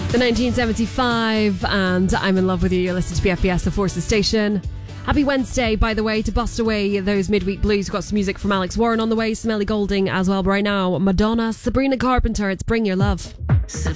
The 1975 and I'm in love with you. You're listening to BFBS, the Forces Station. Happy Wednesday, by the way, to bust away those midweek blues. We've got some music from Alex Warren on the way, Smelly Golding as well. But right now, Madonna, Sabrina Carpenter, it's Bring Your Love. Sabrina